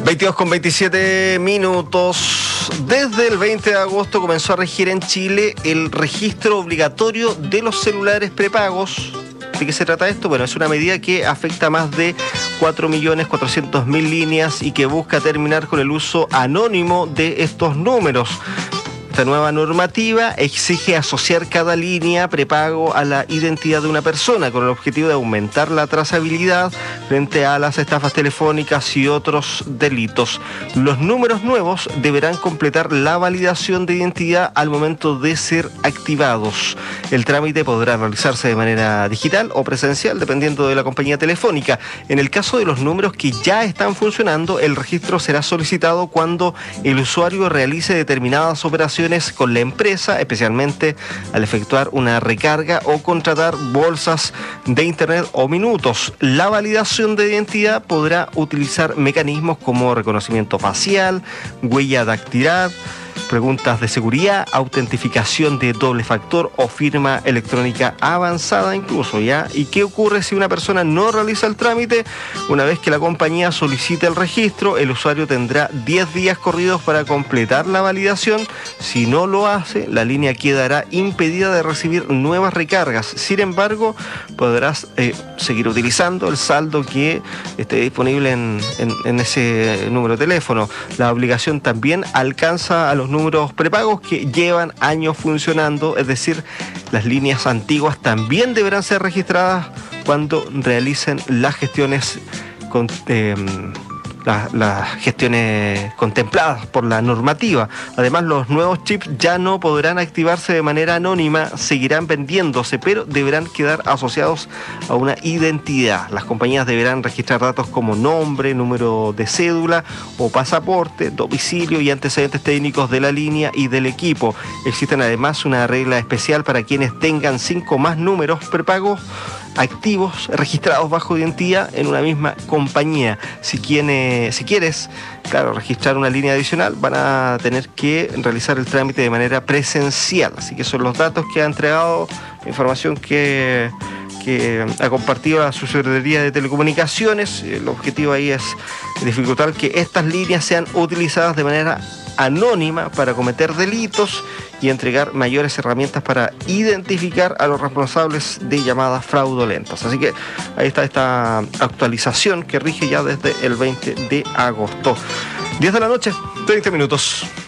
22:27. Desde el 20 de agosto comenzó a regir en Chile el registro obligatorio de los celulares prepagos. ¿De qué se trata esto? Bueno, es una medida que afecta a más de 4.400.000 líneas y que busca terminar con el uso anónimo de estos números. Esta nueva normativa exige asociar cada línea prepago a la identidad de una persona con el objetivo de aumentar la trazabilidad frente a las estafas telefónicas y otros delitos. Los números nuevos deberán completar la validación de identidad al momento de ser activados. El trámite podrá realizarse de manera digital o presencial dependiendo de la compañía telefónica. En el caso de los números que ya están funcionando, el registro será solicitado cuando el usuario realice determinadas operaciones con la empresa, especialmente al efectuar una recarga o contratar bolsas de internet o minutos. La validación de identidad podrá utilizar mecanismos como reconocimiento facial, huella dactilar, preguntas de seguridad, autentificación de doble factor o firma electrónica avanzada incluso, ¿ya? ¿Y qué ocurre si una persona no realiza el trámite? Una vez que la compañía solicite el registro, el usuario tendrá 10 días corridos para completar la validación. Si no lo hace, la línea quedará impedida de recibir nuevas recargas. Sin embargo, podrás seguir utilizando el saldo que esté disponible en ese número de teléfono. La obligación también alcanza a los números prepagos que llevan años funcionando, es decir, las líneas antiguas también deberán ser registradas cuando realicen las gestiones las gestiones contempladas por la normativa. Además, los nuevos chips ya no podrán activarse de manera anónima, seguirán vendiéndose, pero deberán quedar asociados a una identidad. Las compañías deberán registrar datos como nombre, número de cédula o pasaporte, domicilio y antecedentes técnicos de la línea y del equipo. Existen además una regla especial para quienes tengan 5 más números prepagos activos registrados bajo identidad en una misma compañía. Si quieres, claro, registrar una línea adicional, van a tener que realizar el trámite de manera presencial. Así que son los datos que ha entregado, la información que ha compartido la Subsecretaría de Telecomunicaciones. El objetivo ahí es dificultar que estas líneas sean utilizadas de manera anónima para cometer delitos y entregar mayores herramientas para identificar a los responsables de llamadas fraudulentas. Así que ahí está esta actualización que rige ya desde el 20 de agosto. 10 de la noche, 30 minutos.